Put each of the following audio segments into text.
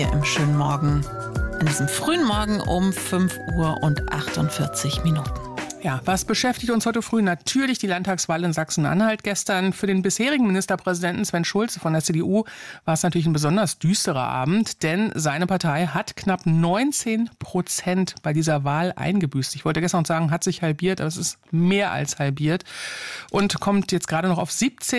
Im schönen Morgen, an diesem frühen Morgen um 5:48 Minuten. Ja, was beschäftigt uns heute früh? Natürlich die Landtagswahl in Sachsen-Anhalt. Gestern für den bisherigen Ministerpräsidenten Sven Schulze von der CDU war es natürlich ein besonders düsterer Abend, denn seine Partei hat knapp 19% bei dieser Wahl eingebüßt. Ich wollte gestern noch sagen, hat sich halbiert, aber es ist mehr als halbiert und kommt jetzt gerade noch auf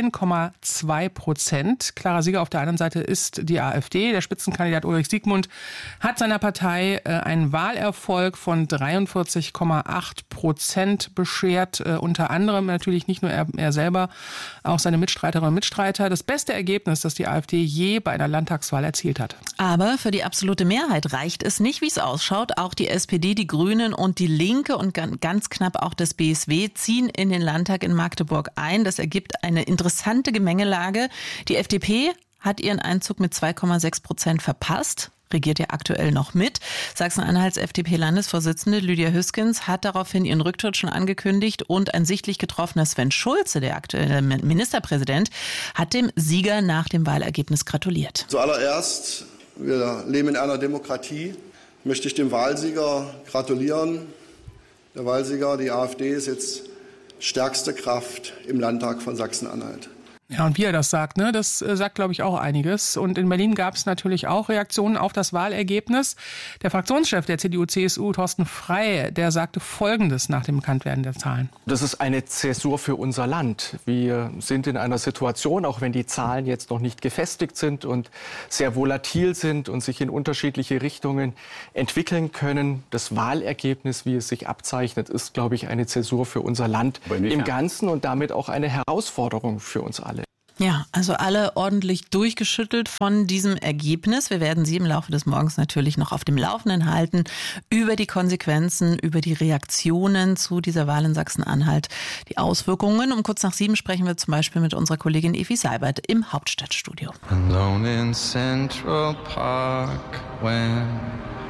17,2%. Klarer Sieger auf der anderen Seite ist die AfD. Der Spitzenkandidat Ulrich Siegmund hat seiner Partei einen Wahlerfolg von 43,8% beschert, unter anderem natürlich nicht nur er selber, auch seine Mitstreiterinnen und Mitstreiter. Das beste Ergebnis, das die AfD je bei einer Landtagswahl erzielt hat. Aber für die absolute Mehrheit reicht es nicht, wie es ausschaut. Auch die SPD, die Grünen und die Linke und ganz knapp auch das BSW ziehen in den Landtag in Magdeburg ein. Das ergibt eine interessante Gemengelage. Die FDP hat ihren Einzug mit 2,6% verpasst. Regiert ja aktuell noch mit. Sachsen-Anhalts FDP-Landesvorsitzende Lydia Hüskens hat daraufhin ihren Rücktritt schon angekündigt und ein sichtlich getroffener Sven Schulze, der aktuelle Ministerpräsident, hat dem Sieger nach dem Wahlergebnis gratuliert. Zuallererst, wir leben in einer Demokratie, möchte ich dem Wahlsieger gratulieren. Der Wahlsieger, die AfD, ist jetzt stärkste Kraft im Landtag von Sachsen-Anhalt. Ja, und wie er das sagt, ne, das sagt, glaube ich, auch einiges. Und in Berlin gab es natürlich auch Reaktionen auf das Wahlergebnis. Der Fraktionschef der CDU-CSU, Thorsten Frey, der sagte Folgendes nach dem Bekanntwerden der Zahlen. Das ist eine Zäsur für unser Land. Wir sind in einer Situation, auch wenn die Zahlen jetzt noch nicht gefestigt sind und sehr volatil sind und sich in unterschiedliche Richtungen entwickeln können. Das Wahlergebnis, wie es sich abzeichnet, ist, glaube ich, eine Zäsur für unser Land im Ganzen und damit auch eine Herausforderung für uns alle. Ja, also alle ordentlich durchgeschüttelt von diesem Ergebnis. Wir werden Sie im Laufe des Morgens natürlich noch auf dem Laufenden halten über die Konsequenzen, über die Reaktionen zu dieser Wahl in Sachsen-Anhalt, die Auswirkungen. Um kurz nach 7 sprechen wir zum Beispiel mit unserer Kollegin Evi Seibert im Hauptstadtstudio. Alone in Central Park when